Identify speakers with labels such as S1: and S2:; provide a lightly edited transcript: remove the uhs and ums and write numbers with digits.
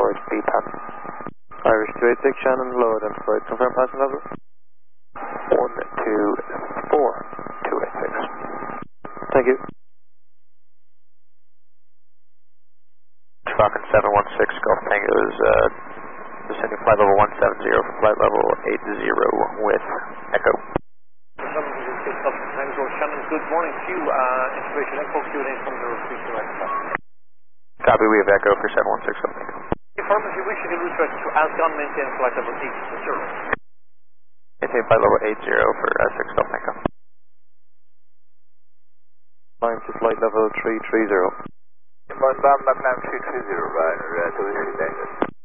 S1: towards BPAP. Irish 286, Shannon, low identified. Confirm passing level? 124286. Thank you. Falcon 716, Golf Tango's descending flight level 170 for flight level 80 with Echo.
S2: 716, Golf Tango, Shannon, good morning to you. Information Echo, Q&A from the Repeater Echo.
S1: Copy, we have Echo for 716, Golf Tango.
S2: Confirm if you wish to route direct to Ascon, maintain flight level 80.
S1: Maintain flight level 80 for 6 Golf Tango. Climb to flight level 330.
S3: Inbound, climb 330, Ryder, to the